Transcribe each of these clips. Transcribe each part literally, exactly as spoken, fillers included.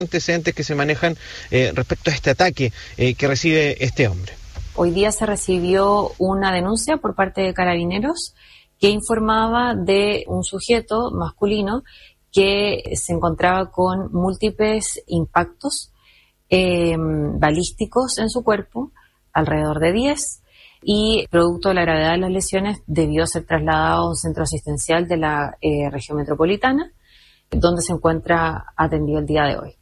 antecedentes que se manejan eh, respecto a este ataque eh, que recibe este hombre. Hoy día se recibió una denuncia por parte de Carabineros que informaba de un sujeto masculino que se encontraba con múltiples impactos eh, balísticos en su cuerpo, alrededor de diez, y producto de la gravedad de las lesiones debió ser trasladado a un centro asistencial de la eh, región metropolitana, donde se encuentra atendido el día de hoy.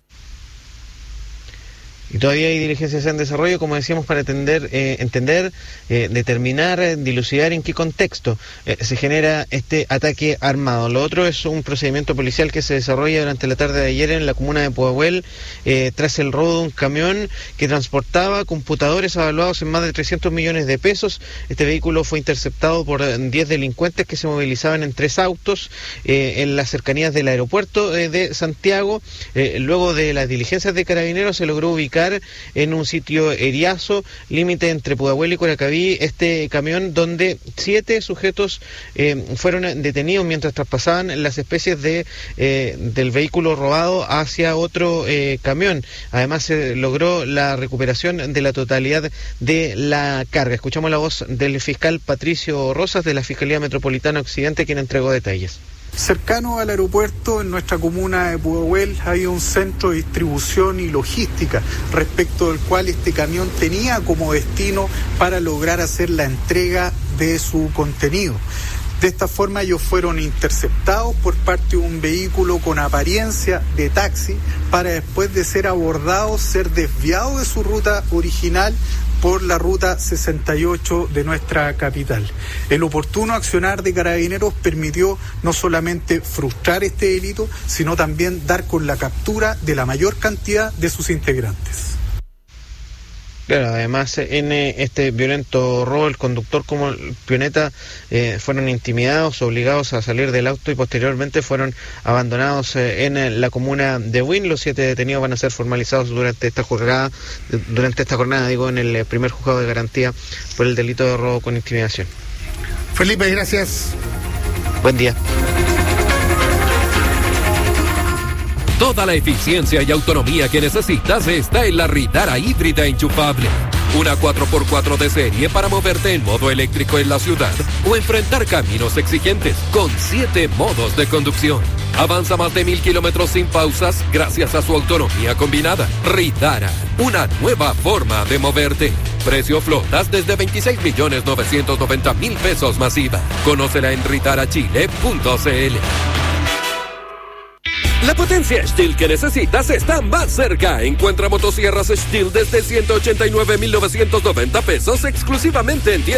Y todavía hay diligencias en desarrollo, como decíamos, para entender, eh, entender eh, determinar, eh, dilucidar en qué contexto eh, se genera este ataque armado. Lo otro es un procedimiento policial que se desarrolla durante la tarde de ayer en la comuna de Pudahuel, eh, tras el robo de un camión que transportaba computadores avaluados en más de trescientos millones de pesos. Este vehículo fue interceptado por diez delincuentes que se movilizaban en tres autos eh, en las cercanías del aeropuerto eh, de Santiago. Eh, luego de las diligencias de Carabineros se logró ubicar en un sitio Eriazo, límite entre Pudahuel y Curacaví, este camión donde siete sujetos eh, fueron detenidos mientras traspasaban las especies de eh, del vehículo robado hacia otro eh, camión. Además se logró la recuperación de la totalidad de la carga. Escuchamos la voz del fiscal Patricio Rosas de la Fiscalía Metropolitana Occidente, quien entregó detalles. Cercano al aeropuerto, en nuestra comuna de Pudahuel, hay un centro de distribución y logística respecto del cual este camión tenía como destino para lograr hacer la entrega de su contenido. De esta forma ellos fueron interceptados por parte de un vehículo con apariencia de taxi para, después de ser abordados, ser desviados de su ruta original por la ruta sesenta y ocho de nuestra capital. El oportuno accionar de Carabineros permitió no solamente frustrar este delito, sino también dar con la captura de la mayor cantidad de sus integrantes. Claro, además en este violento robo, el conductor como el pioneta eh, fueron intimidados, obligados a salir del auto y posteriormente fueron abandonados eh, en la comuna de Huin. Los siete detenidos van a ser formalizados durante esta jornada, durante esta jornada, digo, en el primer juzgado de garantía por el delito de robo con intimidación. Felipe, gracias. Buen día. Toda la eficiencia y autonomía que necesitas está en la Ritara híbrida enchufable. Una cuatro por cuatro de serie para moverte en modo eléctrico en la ciudad o enfrentar caminos exigentes con siete modos de conducción. Avanza más de mil kilómetros sin pausas gracias a su autonomía combinada. Ritara, una nueva forma de moverte. Precio flotas desde veintiséis millones novecientos noventa mil pesos masiva. Conócela en ritarachile punto cl. La potencia Stihl que necesitas está más cerca. Encuentra motosierras Stihl desde ciento ochenta y nueve mil novecientos noventa pesos exclusivamente en tiendas.